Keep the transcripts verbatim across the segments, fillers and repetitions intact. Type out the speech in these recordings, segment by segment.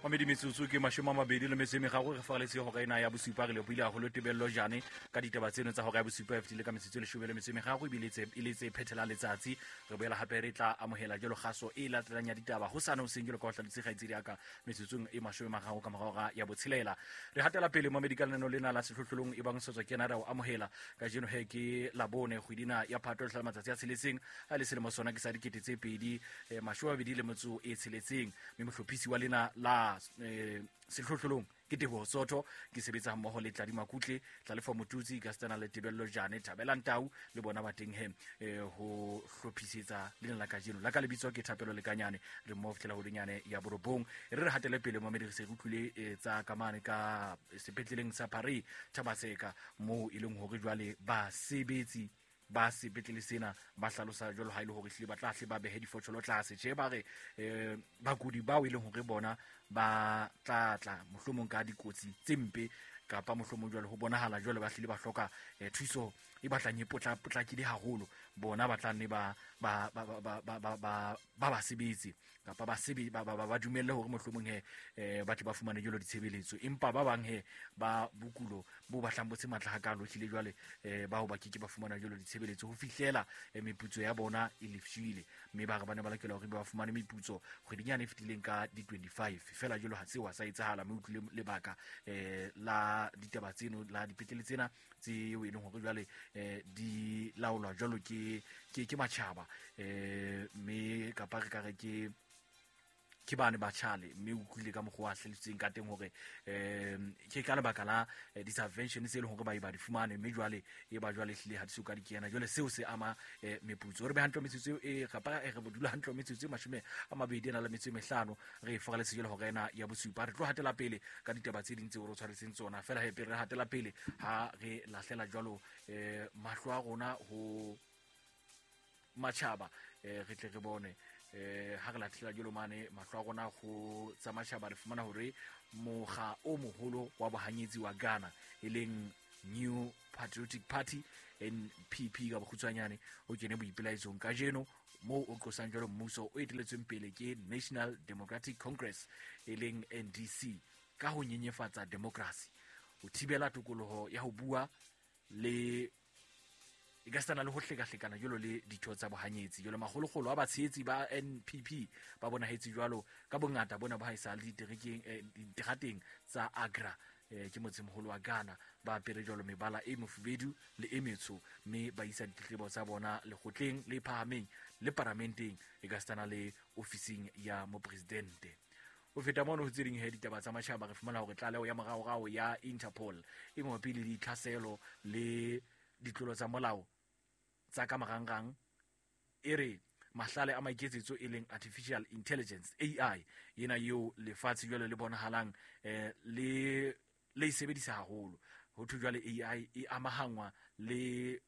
Mamedi metsotso ke mashome a mabedi le metso e meraro re fagaletse hore ena ya bosupa re lebile haholo tebello jane ka ditaba tseno tsa hore ya bosupa e fetile ka metsotso e leshome le metso e meraro ebile e le tse phethelang letsatsi re boela hape re tla amohela jalo kgaso e latelang ya ditaba ho sana o sengelo ka ho hlalose kgaitsedi ya ka metsotsong e mashome a mararo ka morao ya botshelela re hatela pele mo medical neno lena la sehlohlolong e bang setswa ke na ra o amohela ka jeno he ke la bone kgwedina ya phato le hlamatsatsi a tsheletseng a le selemo sona ke sa dikete tse pedi mashome a mabedi le motso e tsheletseng mme mohlophisi wa lena la eh, sehlohlolong ke Teboho Sotho ke sebetsa mmoho le Tladi Makutle tla lefa motutsi ka stana le Tebello Jane Thabela Ntau le bona ba teng he eh, ho hlophisetsa le la kajeno la ka lebitswa ke Thapelo le Kanyane re mo fitela ho dinyane ya borobong re re hatele pele mo mediri se rutlule eh, tsa kamane ka sepetleleng sa Paris Thabaseka mo ileng hore jwale ba sebetsi ba sepetlele sena ba hlalosa jolo ha ile hore hlile ba tla hle ba behe difotsholo tlase tje ba re eh, bakudi ba o ile hore bona ba tla tla mohlomong ka dikotsi tsempe kapa mohlomong jwale ho bonahala jwale ba hlile ba hloka eh, thuso e batlang e potla potlakile haholo bona ba tla ne ba ba ba ba ba ba ba ba sebetsi kapa ba sebi ba ba dumelle hore mohlomong he eh, ba tle ba fumane jolo ditshebeletso empa ba bang he ba bukulo bo ba hlambotse matla hakalo hlile jwale eh, ba ho ba kike ba fumana jolo ditshebeletso ho fihlela eh, meputso ya bona e lefshile mme ba re bana ba lokela hore ba fumane meputso kgwedinyane e fetileng ka di twenty-five fela jolo ha se wa sa etsahala mme utlile lebaka eh, la ditaba tseno la dipetlele tsena tse o ileng hore jwale eh, di laolwa jwalo ke ke ke matjhaba eh me ka pare ka re ke ke bane ba tshale mme o tlile ka mogwa hlaletseng ka teng hore eh ke ka lebaka la eh, disinvention se le hore ba ba di fumane mme jwale e ba jwale hlile ha di soka di kena jwale seo se ama eh, meputso re be hantle metsotso e kapa e re bodula hantle metsotso mashome a mabedi na la metso e mehlano re fagaletse jwale hore ena ya bosupa re tlo hatela pele ka ditaba tse dintse o re tshwaretseng tsona fela he pele re hatela pele ha re lahlela jwalo eh mahlo a rona ho matjhaba eh re tle re bone eh ha re lathela jolo mane mahlo a rona go tsa matjhaba re fumana hore moga o moholo wa bohanyetsi wa Ghana e leng New Patriotic Party N P P ka bokhutswanyane o kene boipelaetsong ka jeno mo o tlosang jalo mmuso o eteletsweng pele ke National Democratic Congress e leng N D C ka ho nyenyefatsa democracy o thibela tokoloho ya ho bua le e ka stana le ho hleka-hlekana jolo le ditho tsa bohanyetsi jolo magologolo a batshehetsi ba N P P ba bona hetsi jwalo ka bongata bona ba haisa le diterekeng eh, diterateng tsa Agra eh, ke motse moholo wa Ghana ba pere jolo mebala e mofubedu le e metsho mme ba isa ditletlebo tsa bona le khotleng le phahameng le parlamenteng e ka stana le ofising ya mopresidente o feta mono ho tsering he ditaba tsa matjhaba re fumana hore tlaleo ya morao-rao ya Interpol e mo pele di tlhaselo le ditlolo tsa molao tsa ka marangrang e re mahlale a maiketsetso e leng artificial intelligence A I yena eo lefatshe jwale le bonahalang eh, le le sebedisa haholo ho thu jwale A I e amahangwa le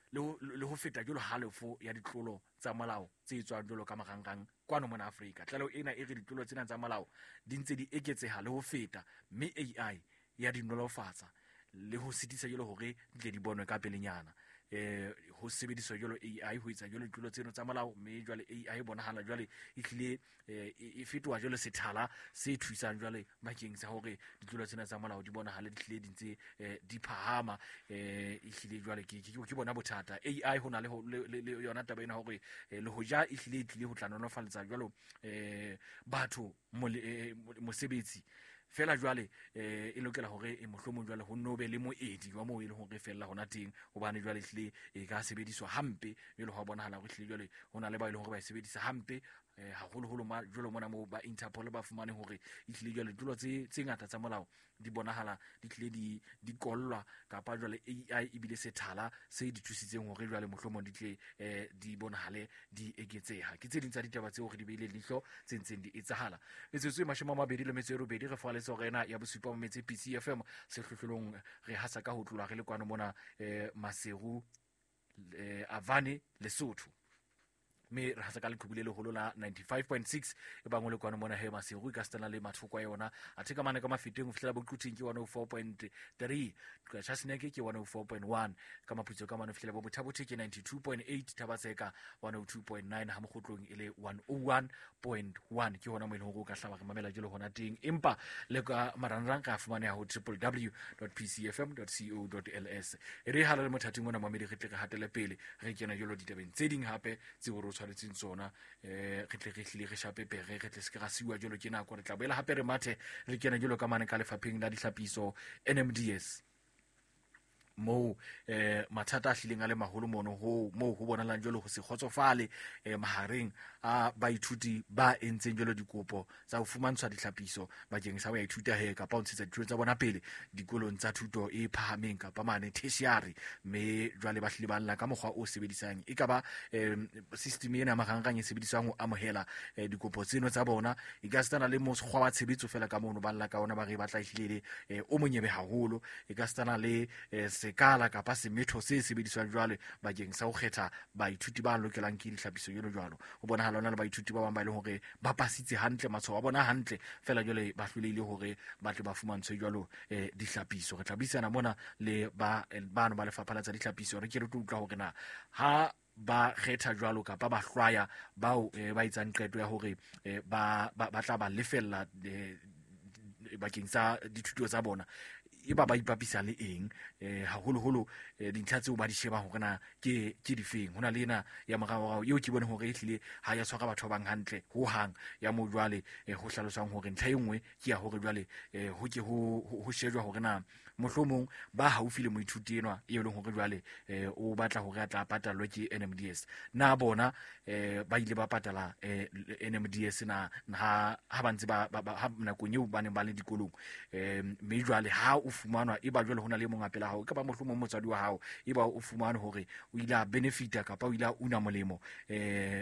le ho feta jolo halofo ya ditlolo tsa molao tse tswang jolo ka marangrang kwano mona Afrika tlalo ena e re ditlolo tsena tsa molao di ntse di eketseha le ho feta mme A I ya di nolofatsa le ho sitisa jolo hore di di bonwe ka pelenyana eh ho sebediswa jolo A I ho etsa jolo ditlolo tseno tsa molao mme jwale A I bonahala jwale e hlile e fetwa jolo sethala se thusang jwale bakeng sa hore ditlolo tsena tsa molao di bonahala di hlile di ntse di phahama eh e hlile jwale ke ke bona bothata A I hona le le yona taba ena hore le ho ja e hlile e tlile ho tla nonofaletsa jwalo eh batho mosebetsi fela jwale eh e lokela hore e mohlomong jwale ho nobe le moedi wa mo e le hore fella hona teng hobane jwale hlile e ka sebediswa hampe e le ho bonahala hore hlile jwale hona le ba ile hore ba e sebedisa hampe eh haholo holo ma jwalo mona mo ba Interpol ba fumane hore e hlile jwale dilo tse tse ngata tsa molao di bonahala di hlile di di kollwa kapa jwale A I e bile sethala se di thusitseng hore jwale mohlomong di tle eh di bonahale di eketseha ke tse ding tsa ditaba tse hore di beile lihlo tse ntseng di etsahala metsotso e mashome a mabedi le metso e robedi re fa le sorena ya bosupa mo metse P C F M se hlohlolong re hasa ka ho tlola re le kwano mona eh Maseru eh Avane Lesotho me re hatsa ka lekhubule le holo la ninety-five point six e bangwe le kwana mona he Maseru ka stana le mathoko a yona a theka mana ka mafeteng o fihlela boquting ke one oh four point three ka Chasneke ke one oh four point one ka maputso ka mano fihlela bo bothabothe ke ninety-two point eight Thabaseka one oh two point nine ha mogotlong ile one oh one point one ke hona mo ile go ka hlaba re mamela jelo hona teng empa le ka marangrang ka fumane ya ho w w w dot p c f m dot co dot l s e re hala le mothating mona mamedi re tle ka hatele pele re kena jelo ditabeng tse ding hape tse go tshwaretseng tsona eh re tle re hlile re shape pere re tle se ka siwa jelo ke nako re tla boela hape re mathe re kena jelo ka mane ka lefapheng la dihlapiso N M D S mo eh mathata a hlileng a le maholo mono ho mo ho bonalang jolo go se khotsofale eh mahareng a baithuti ba entseng jolo dikopo tsa ho fumantshwa dihlapiso bakeng sa ho ithuta he ka pa o ntshetsa dithuto tsa bona pele dikolong tsa thuto e phahameng ka pa mane tertiary me jwale ba hlile ba lla ka mokgwa o sebedisang e ka ba system ena marangrang e sebedisang ho amohela dikopo tseno tsa bona e ka stana le mosgwa wa tshebetso fela ka mono ba lla ka ona ba re ba tla hlile o monyebe haholo e ka stana le sekala kapa semetho se sebediswang jwale bakeng sa ho kgetha baithuti ba lokelang ke dihlapiso jeno jwalo o bona ha lona le baithuti ba bang ba ile hore ba pasitse hantle matshwao a bona hantle fela jwale ba hlolehile hore ba tle ba fumantshwe jwalo eh, dihlapiso re tla buisana mona le ba bana ba lefapha la tsa dihlapiso re ke re tlo utlwa hore na ha ba kgetha jwalo kapa ba hlwaya bao eh, ba itsang qeto ya hore eh, ba ba tla ba lefella eh, bakeng sa dithuto tsa bona e ba ba ipapisa le eng eh haholo holo dintlha tseo ba di sheba hore na ke ke difeng hona le ena ya morao eo ke bone hore e hlile ha ya tshwara batho ba bang hantle ho hang ya mo jwale ho hlalosang hore ntlha engwe ke ya hore jwale ho ke ho ho shejwa hore na mohlomong ba haufi le moithuti enwa e leng hore jwale o batla hore a tla patalwa ke N M D S na bona ba ile ba patala N M D S na ha ha bantse ba ha nakong eo ba ne ba le dikolong mme jwale ha o fumanwa e ba jwale hona le monga pela hao ka ba mohlomong motswadi wa hao e ba o fumana hore o ile a benefita kapa o ile a una molemo eh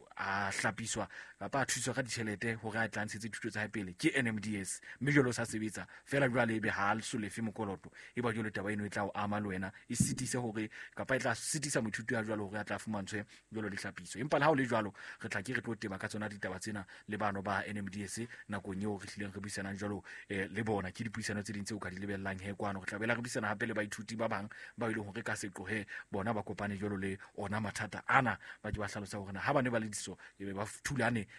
a hlapiswa kapa a thuswa ka ditjhelete hore a tlansetse dithuto tsa pele ke N M D S mme jwalo sa sebetsa fela jwale be ha le solefe mokoloto e ba jwale taba eno e tla o ama le wena e sitise hore kapa e tla sitisa moithuti ya jwalo hore a tla fumantshwe jwalo le hlapiso empa le ha o le jwalo re tla ke re tlo teba ka tsona ditaba tsena le bano ba N M D S nakong eo re hlileng re buisana jwalo eh, le bona ke dipuisano tse ding tse o ka di lebellang he kwano re tla bela re buisana hape le baithuti ba bang ba ile hore ka se tlohe bona ba kopane jwalo le ona mathata ana ba di ba hlalosa hore na ha ba ne ba le diso e be ba thulane